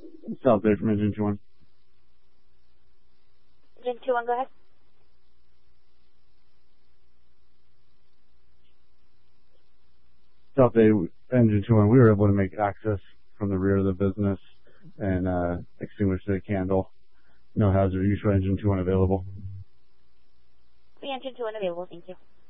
South Bay from Engine 21. Engine 21, go ahead. South Bay Engine 21, we were able to make access from the rear of the business and extinguish the candle. No hazard use for Engine 21 available. The Engine 21 available, thank you.